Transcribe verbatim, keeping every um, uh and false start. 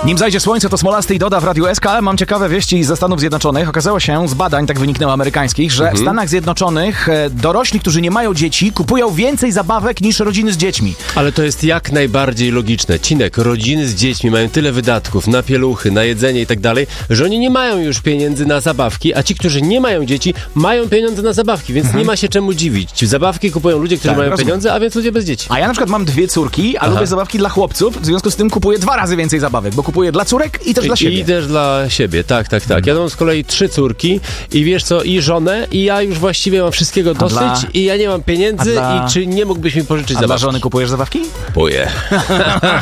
Nim zajdzie słońce, to Smolasty i Doda w Radiu S K. Mam ciekawe wieści ze Stanów Zjednoczonych. Okazało się z badań, tak wyniknęło amerykańskich, że mhm. w Stanach Zjednoczonych dorośli, którzy nie mają dzieci, kupują więcej zabawek niż rodziny z dziećmi. Ale to jest jak najbardziej logiczne. Cinek, rodziny z dziećmi mają tyle wydatków na pieluchy, na jedzenie i tak dalej, że oni nie mają już pieniędzy na zabawki, a ci, którzy nie mają dzieci, mają pieniądze na zabawki, więc mhm. nie ma się czemu dziwić. Zabawki kupują ludzie, którzy tak, mają rozumiem. pieniądze, a więc ludzie bez dzieci. A ja na przykład mam dwie córki, a Aha. lubię zabawki dla chłopców, w związku z tym kupuję dwa razy więcej zabawek, bo kupuję dla córek i też dla siebie. I też dla siebie, tak, tak, tak. Ja mam z kolei trzy córki i wiesz co, i żonę, i ja już właściwie mam wszystkiego dosyć dla... i ja nie mam pieniędzy dla... i czy nie mógłbyś mi pożyczyć a zabawki? Dla żony kupujesz zabawki? Kupuję.